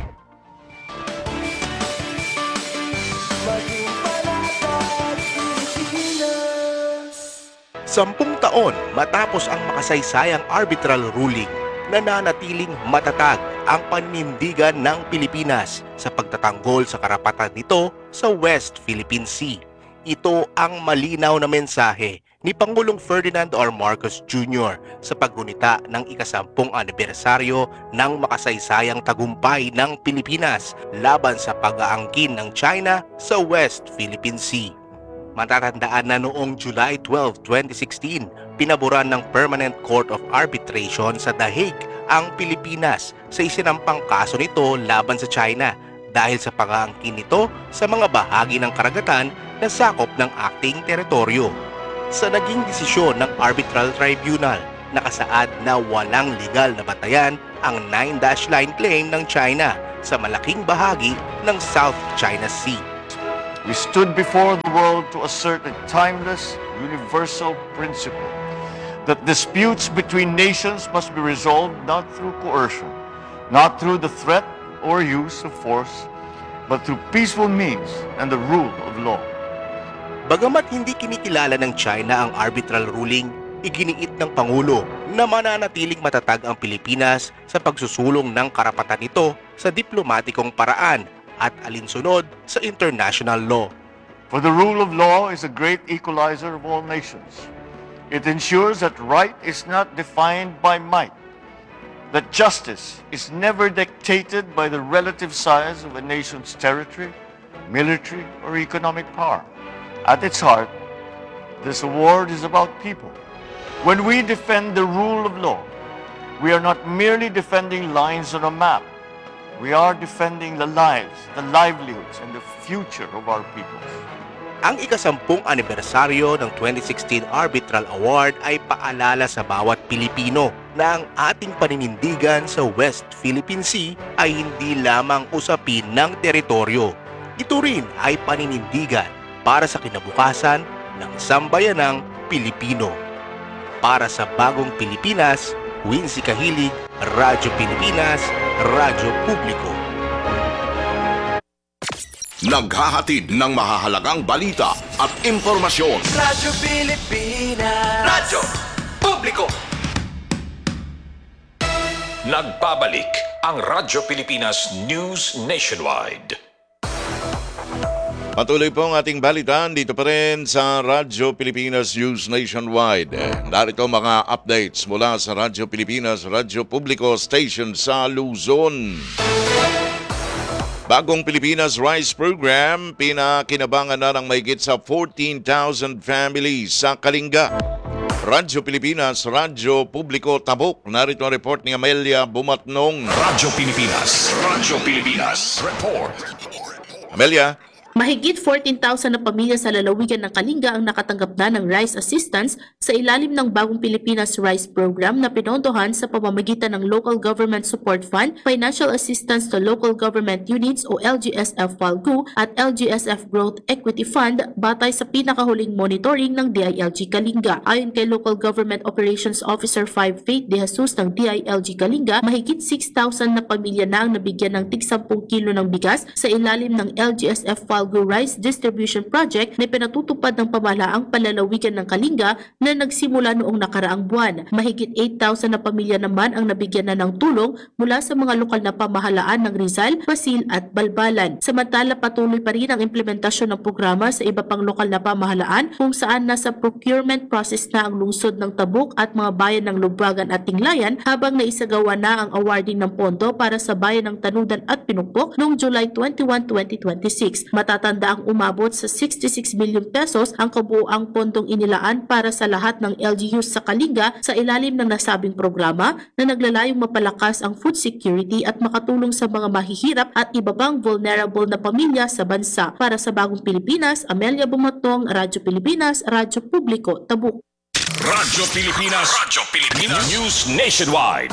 Sampung taon matapos ang makasaysayang arbitral ruling, nananatiling matatag ang panindigan ng Pilipinas sa pagtatanggol sa karapatan nito sa West Philippine Sea. Ito ang malinaw na mensahe ni Pangulong Ferdinand R. Marcos Junior sa paggunita ng ikasampung anibersaryo ng makasaysayang tagumpay ng Pilipinas laban sa pag-aangkin ng China sa West Philippine Sea. Matatandaan na noong July twelfth, twenty sixteen, pinaboran ng Permanent Court of Arbitration sa The Hague ang Pilipinas sa isinampang kaso nito laban sa China dahil sa pag-aangkin nito sa mga bahagi ng karagatan na sakop ng acting teritoryo. Sa naging desisyon ng Arbitral Tribunal, nakasaad na walang legal na batayan ang nine dash line claim ng China sa malaking bahagi ng South China Sea. We stood before the world to assert a timeless, universal principle that disputes between nations must be resolved not through coercion, not through the threat or use of force, but through peaceful means and the rule of law. Bagamat hindi kinikilala ng China ang arbitral ruling, iginiit ng Pangulo na mananatiling matatag ang Pilipinas sa pagsusulong ng karapatan nito sa diplomatikong paraan at alinsunod sa international law. For the rule of law is a great equalizer of all nations. It ensures that right is not defined by might, that justice is never dictated by the relative size of a nation's territory, military, or economic power. At its heart, this award is about people. When we defend the rule of law, we are not merely defending lines on a map. We are defending the lives, the livelihoods, and the future of our people. Ang ikasampung anibersaryo ng twenty sixteen Arbitral Award ay paalala sa bawat Pilipino na ang ating paninindigan sa West Philippine Sea ay hindi lamang usapin ng teritoryo. Ito rin ay paninindigan para sa kinabukasan ng sambayanang Pilipino. Para sa bagong Pilipinas, Wincy Kahilig, Radyo Pilipinas, Radyo Publiko. Naghahatid ng mahahalagang balita at impormasyon. Radyo Pilipinas. Radyo Publiko. Nagbabalik ang Radyo Pilipinas News Nationwide. Patuloy po ang ating balitan dito pa rin sa Radyo Pilipinas News Nationwide. Narito mga updates mula sa Radyo Pilipinas, Radyo Publiko Station sa Luzon. Bagong Pilipinas Rice Program, pinakinabangan na ng mahigit sa fourteen thousand families sa Kalinga. Radyo Pilipinas, Radyo Publiko Tabuk. Narito ang report ni Amelia Bumatnong. Radyo Pilipinas, Radyo Pilipinas Report. Amelia. Mahigit fourteen thousand na pamilya sa lalawigan ng Kalinga ang nakatanggap na ng rice assistance sa ilalim ng Bagong Pilipinas Rice Program na pinondohan sa pamamagitan ng Local Government Support Fund, Financial Assistance to Local Government Units o L G S F FALGU at L G S F Growth Equity Fund batay sa pinakahuling monitoring ng D I L G Kalinga. Ayon kay Local Government Operations Officer five Faith De Jesus ng D I L G Kalinga, mahigit six thousand na pamilya na ang nabigyan ng tig ten kilo ng bigas sa ilalim ng L G S F FALGU Rice Distribution Project na pinatutupad ng pamahalaang palalawigan ng Kalinga na nagsimula noong nakaraang buwan. Mahigit eight thousand na pamilya naman ang nabigyan na ng tulong mula sa mga lokal na pamahalaan ng Rizal, Basil at Balbalan. Samantala patuloy pa rin ang implementasyon ng programa sa iba pang lokal na pamahalaan kung saan nasa procurement process na ang lungsod ng Tabuk at mga bayan ng Lubwagan at Tinglayan habang naisagawa na ang awarding ng pondo para sa bayan ng Tanudan at Pinukpok noong July twenty-first, twenty twenty-six. Matatanda ang umabot sa sixty-six billion pesos ang kabuuang pondong inilaan para sa lahat ng L G Us sa Kalinga sa ilalim ng nasabing programa na naglalayong mapalakas ang food security at makatulong sa mga mahihirap at iba pang vulnerable na pamilya sa bansa. Para sa Bagong Pilipinas, Amelia Bumatong, Radyo Pilipinas, Radyo Publiko, Tabuk. Radyo Pilipinas, Radyo Pilipinas News Nationwide.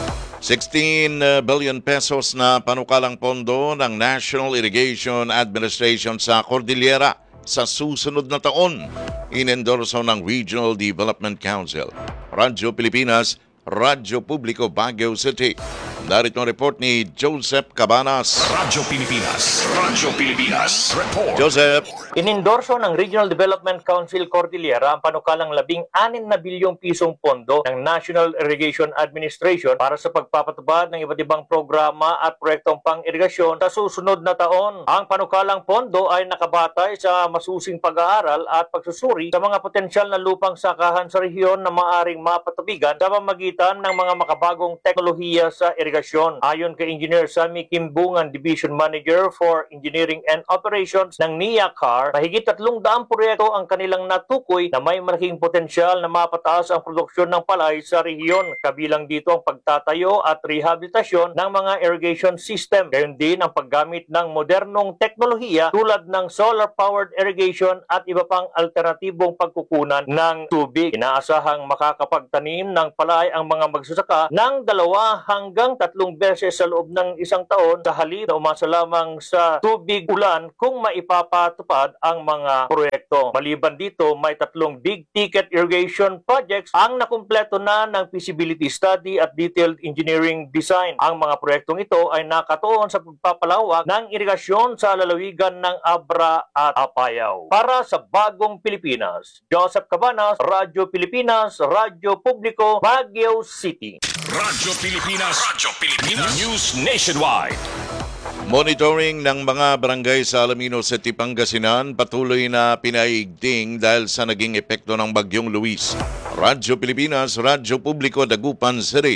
sixteen billion pesos na panukalang pondo ng National Irrigation Administration sa Cordillera sa susunod na taon. Inendorso ng Regional Development Council. Radyo Pilipinas, Radyo Publiko, Baguio City. Narito ang report ni Joseph Cabanas. Radyo Pilipinas, Radyo Pilipinas Report. Joseph. Inendorso ng Regional Development Council Cordillera ang panukalang labing anim na bilyong pisong pondo ng National Irrigation Administration para sa pagpapatupad ng iba't ibang programa at proyektong pang-irigasyon sa susunod na taon. Ang panukalang pondo ay nakabatay sa masusing pag-aaral at pagsusuri sa mga potensyal na lupang sakahan sa rehiyon na maaring mapatubigan sa pamamagitan ng mga makabagong teknolohiya sa irigasyon. Ayon kay Engineer Sammy Kimbungan, Division Manager for Engineering and Operations ng N I A C A R, mahigit tatlong daang proyekto ang kanilang natukoy na may malaking potensyal na mapataas ang produksyon ng palay sa rehiyon. Kabilang dito ang pagtatayo at rehabilitasyon ng mga irrigation system. Gayon din ang paggamit ng modernong teknolohiya tulad ng solar-powered irrigation at iba pang alternatibong pagkukunan ng tubig. Inaasahang makakapagtanim ng palay ang mga magsasaka ng dalawa hanggang tatlong beses sa loob ng isang taon sa halip na umasa lamang sa tubig ulan kung maipapatupad ang mga proyekto. Maliban dito, may tatlong big ticket irrigation projects ang nakumpleto na ng feasibility study at detailed engineering design. Ang mga proyektong ito ay nakatuon sa pagpapalawak ng irigasyon sa lalawigan ng Abra at Apayao. Para sa Bagong Pilipinas, Joseph Cabanas, Radyo Pilipinas, Radyo Publiko, Baguio City. Radyo Pilipinas, Radyo Pilipinas News Nationwide. Monitoring ng mga barangay sa Alaminos City, Pangasinan patuloy na pinaigting dahil sa naging epekto ng Bagyong Luis. Radyo Pilipinas, Radyo Publiko, Dagupan City.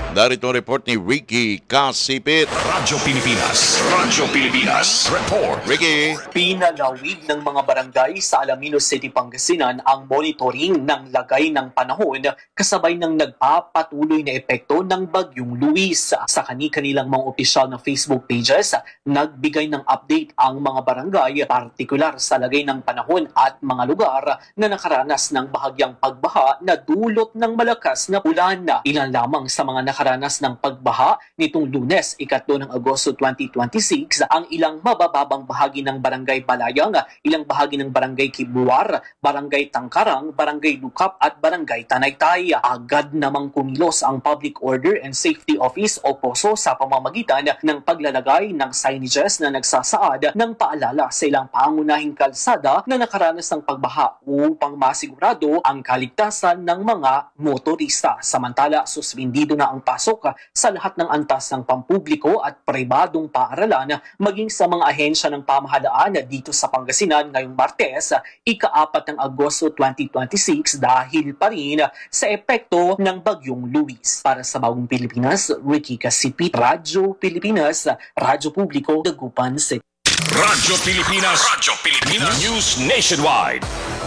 Darito ang report ni Ricky Kasipit. Radyo Pilipinas. Radyo Pilipinas. Report. Ricky. Pinalawig ng mga barangay sa Alaminos City, Pangasinan ang monitoring ng lagay ng panahon kasabay ng nagpapatuloy na epekto ng Bagyong Luis. Sa kani-kanilang mga opisyal na Facebook pages, nagbigay ng update ang mga barangay, partikular sa lagay ng panahon at mga lugar na nakaranas ng bahagyang pagbaha na dulot ng malakas na ulan. Ilan lamang sa mga nakaranas ng pagbaha nitong Lunes, ikatlo ng Agosto twenty twenty-six, ang ilang mabababang bahagi ng Barangay Balayang, ilang bahagi ng Barangay Kibuar, Barangay Tangkarang, Barangay Lukap at Barangay Tanaytay. Agad namang kumilos ang Public Order and Safety Office o POSO sa pamamagitan ng paglalagay ng signages na nagsasaad ng paalala sa ilang pangunahing kalsada na nakaranas ng pagbaha upang masigurado ang kaligtasan ng mga motorista. Samantala, suspendido na ang pasok sa lahat ng antas ng pampubliko at pribadong paaralan maging sa mga ahensya ng pamahalaan dito sa Pangasinan ngayong Martes, ika-apat ng Agosto twenty twenty-six dahil pa rin sa epekto ng Bagyong Luis. Para sa Bagong Pilipinas, Ricky Kasipit, Radyo Pilipinas, Radyo Publiko, Dagupan City. Radyo Pilipinas. Radyo Pilipinas. News Nationwide.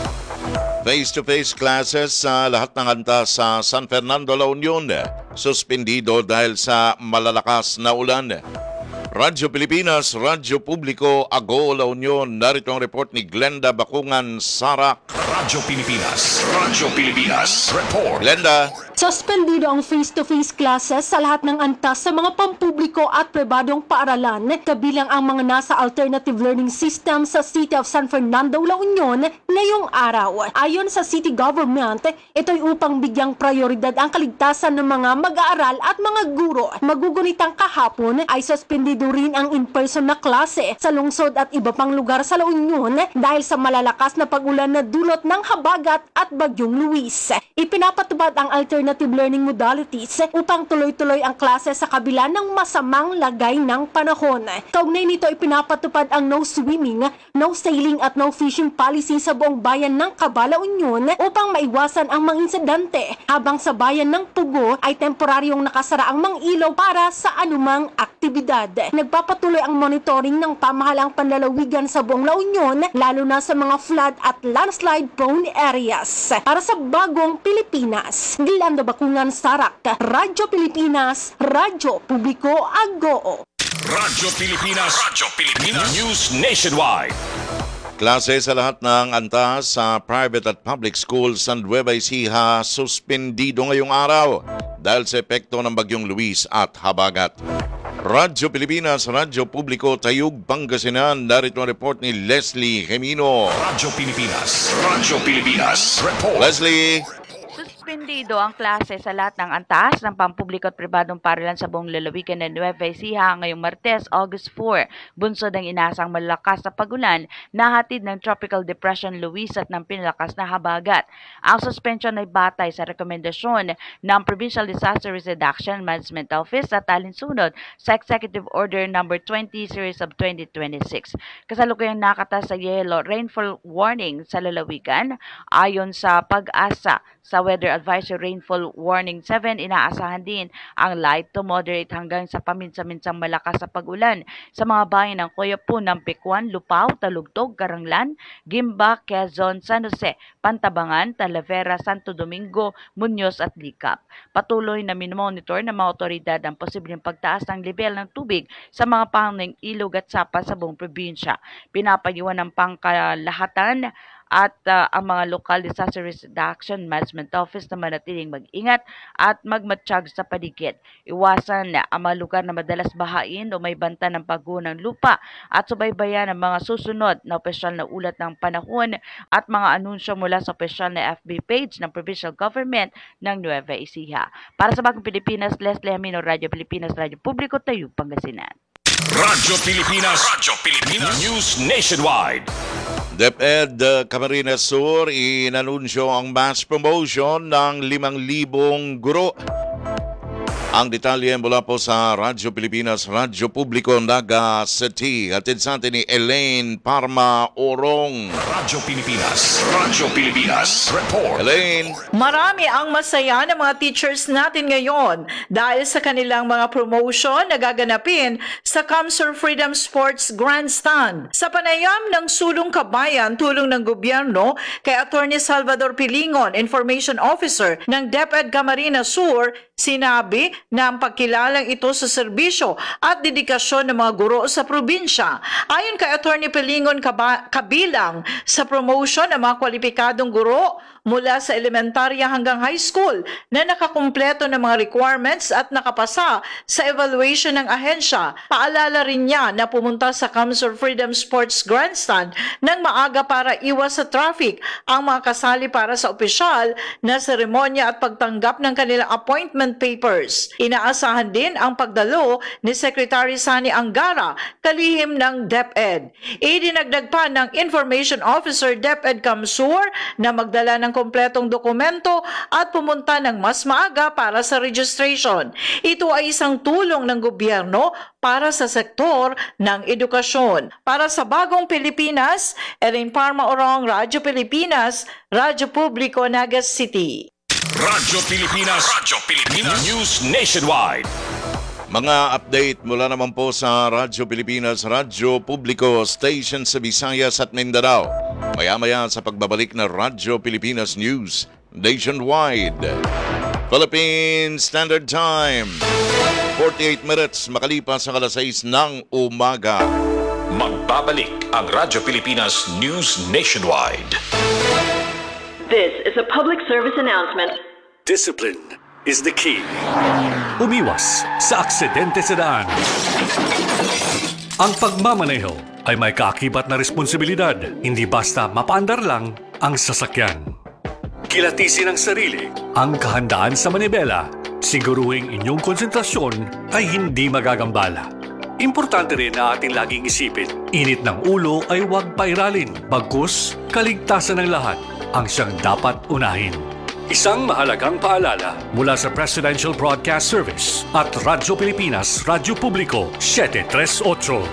Face-to-face classes sa lahat ng antas sa San Fernando, La Union. Suspendido dahil sa malalakas na ulan. Radyo Pilipinas, Radyo Publiko, Ago, La Union. Narito ang report ni Glenda Bakungan, Sarak. Radyo Pilipinas. Radyo Pilipinas. Report. Glenda. Suspendido ang face-to-face classes sa lahat ng antas sa mga pampubliko at pribadong paaralan, kabilang ang mga nasa alternative learning system sa City of San Fernando, La Union ngayong araw. Ayon sa city government, ito'y upang bigyang prioridad ang kaligtasan ng mga mag-aaral at mga guro. Magugunitang kahapon ay suspendido rin ang in-person na klase sa lungsod at iba pang lugar sa La Union dahil sa malalakas na pag-ulan na dulot ng habagat at Bagyong Luis. Ipinapatupad ang alternative learning modalities upang tuloy-tuloy ang klase sa kabila ng masamang lagay ng panahon. Kaugnay nito, ipinapatupad ang no swimming, no sailing at no fishing policy sa buong bayan ng Cabala Union upang maiwasan ang mga insidente, habang sa bayan ng Pugo ay temporaryong nakasara ang mga ilaw para sa anumang aktibidad. Nagpapatuloy ang monitoring ng pamahalang panlalawigan sa buong La Union, lalo na sa mga flood at landslide prone areas. Para sa Bagong Pilipinas, Glenda Bakungan, Sarak, Radyo Pilipinas, Radyo Publiko, Agoo. Radyo Pilipinas. Radyo Pilipinas. News Nationwide. Klase sa lahat ng antas sa private at public schools sa Nueva Ecija suspendido ngayong araw dahil sa epekto ng Bagyong Luis at habagat. Radyo Pilipinas, Radyo Publiko, Tayug, Pangasinan. Narito ang report ni Leslie Gemino. Radyo Pilipinas. Radyo Pilipinas. Report. Leslie. Suspendido ang klase sa lahat ng antas ng pampubliko at pribadong paaralan sa buong lalawigan ng Nueva Ecija ngayong Martes, August four. Bunsod ng inasang malakas na pagulan na hatid ng Tropical Depression Luis at ng pinalakas na habagat. Ang suspension ay batay sa rekomendasyon ng Provincial Disaster Risk Reduction Management Office at alinsunod sa Executive Order number twenty series of twenty twenty-six. Kasalukuyang nakata sa yellow rainfall warning sa lalawigan. Ayon sa Pag-asa sa Weather Advisory Rainfall Warning seven, inaasahan din ang light to moderate hanggang sa paminsan-minsang malakas sa pag-ulan sa mga bayan ng Coyapun, Nampicuan, Lupao, Talugtog, Caranglan, Gimba, Quezon, San Jose, Pantabangan, Talavera, Santo Domingo, Muñoz at Licap. Patuloy na minomonitor ng mga otoridad ang posibleng pagtaas ng level ng tubig sa mga panging ilog at sapa sa buong probinsya. Pinapayuhan ng pangkalahatan at uh, ang mga local disaster risk reduction management office na manatiling mag-ingat at magmatsyag sa paligid. Iwasan ang mga lugar na madalas bahain o may banta ng pagguho ng lupa at subaybayan ang mga susunod na opisyal na ulat ng panahon at mga anunsyo mula sa opisyal na F B page ng Provincial Government ng Nueva Ecija. Para sa Bagong Pilipinas, Leslie Amino, Radyo Pilipinas, Radyo Publiko, Tayug, Pangasinan. Radyo Pilipinas. Radyo Pilipinas. News Nationwide. DepEd uh, Camarines Sur inanunsyo ang mass promotion ng limang libong guro. Ang detalye mula po sa Radyo Pilipinas, Radyo Publiko, Naga City. Hatid sa atin ni Elaine Parma Orong. Radyo Pilipinas. Radyo Pilipinas. Report. Elaine. Marami ang masaya ng mga teachers natin ngayon dahil sa kanilang mga promotion na gaganapin sa Kamsur Freedom Sports Grandstand. Sa panayam ng Sulong Kabayan, tulong ng gobyerno kay Attorney Salvador Pilingon, Information Officer ng DepEd Camarines Sur, sinabi na ang pagkilalang ito sa serbisyo at dedikasyon ng mga guro sa probinsya. Ayon kay Attorney Pilingon, kaba- kabilang sa promotion ng mga kwalipikadong guro mula sa elementarya hanggang high school na nakakumpleto ng mga requirements at nakapasa sa evaluation ng ahensya. Paalala rin niya na pumunta sa Kamsur Freedom Sports Grandstand ng maaga para iwas sa traffic ang mga kasali para sa opisyal na seremonya at pagtanggap ng kanilang appointment papers. Inaasahan din ang pagdalo ni Secretary Sani Angara, kalihim ng DepEd. Idinagdag pa ng Information Officer DepEd Kamsur na magdala ng kompletong dokumento at pumunta ng mas maaga para sa registration. Ito ay isang tulong ng gobyerno para sa sektor ng edukasyon. Para sa Bagong Pilipinas, Elaine Parma Orong, Radyo Pilipinas, Radyo Publiko, Naga City. Radyo Pilipinas. Radyo Pilipinas. News Nationwide. Mga update mula naman po sa Radyo Pilipinas, Radyo Publiko, station sa Visayas at Mindanao. Maya-maya sa pagbabalik na Radyo Pilipinas News Nationwide. Philippine Standard Time, forty-eight minutes makalipas ang alas sais ng umaga. Magbabalik ang Radyo Pilipinas News Nationwide. This is a public service announcement. Discipline is the key. Umiwas sa aksidente sa daan. Ang pagmamaneho ay may kaakibat na responsibilidad, hindi basta mapaandar lang ang sasakyan. Kilatisin ang sarili, ang kahandaan sa manibela, siguruhing inyong konsentrasyon ay hindi magagambala. Importante rin na ating laging isipin, init ng ulo ay huwag pairalin, bagkus kaligtasan ng lahat ang siyang dapat unahin. Isang mahalagang paalala mula sa Presidential Broadcast Service at Radyo Pilipinas, Radyo Publiko, seven thirty-eight.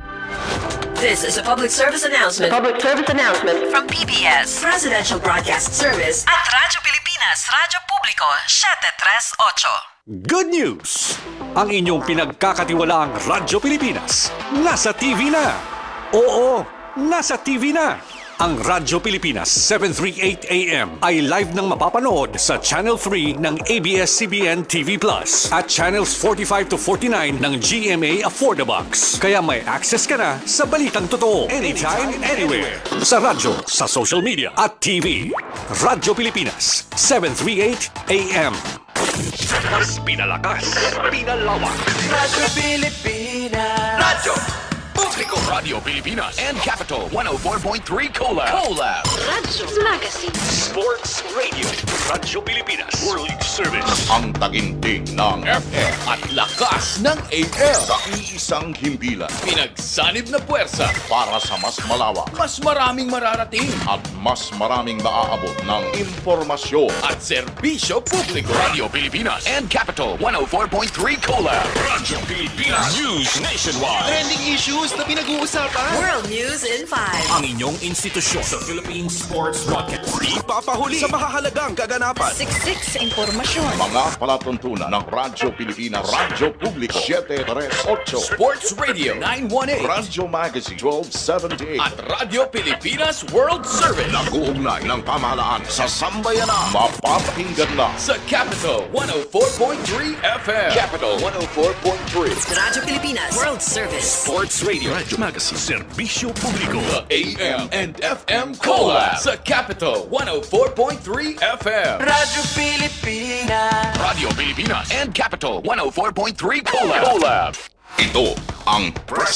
This is a public service announcement. Public service announcement From P B S, Presidential Broadcast Service at Radyo Pilipinas, Radyo Publiko, seven thirty-eight. Good news! Ang inyong pinagkakatiwalaang Radyo Pilipinas nasa T V na. Oo, nasa T V na. Ang Radyo Pilipinas seven thirty-eight A M ay live nang mapapanood sa Channel three ng A B S C B N T V Plus at Channels forty-five to forty-nine ng G M A Affordabox. Kaya may access ka na sa balitang totoo anytime, anywhere. Sa radyo, sa social media at T V. Radyo Pilipinas seven thirty-eight A M. Mas pinalakas, pinalawak. Radyo Pilipinas. Radyo Publiko, Radio Pilipinas and Capital one oh four point three Collab. Collab. Radyo Magazine. Sports Radio. Radyo Pilipinas. World Service. Ang taginting ng F M at lakas ng A M. Sa iisang himpilan Pinagsanib na puwersa para sa mas malawak mas maraming mararating at mas maraming maaabot ng impormasyon at serbisyo publiko. Radio Pilipinas and Capital one oh four point three Collab. Radyo Pilipinas News Nationwide. Trending issues na pinag-uusapan. World News in five. Ang inyong institusyon sa Philippine Sports Broadcast. Di papahuli sa mahahalagang kaganapan. Siksik sa impormasyon. mga palatuntunan ng Radyo Pilipinas, Radyo Publiko seven thirty-eight, Sports Radio nine eighteen, Radyo Magazine twelve seventy-eight, at Radyo Pilipinas World Service. Nag-uugnay ng pamahalaan sa sambayanan. Mapapakinggan na Sa Capital one oh four point three F M. Capital one oh four point three. Radyo Pilipinas World Service. Sports Radio, Radyo Magazine, Serbisyo Publiko, the A M and F M Collab sa Capital one oh four point three F M. Radyo Pilipinas. Radio Pilipinas and Capital one oh four point three Collab. Collab. ito ang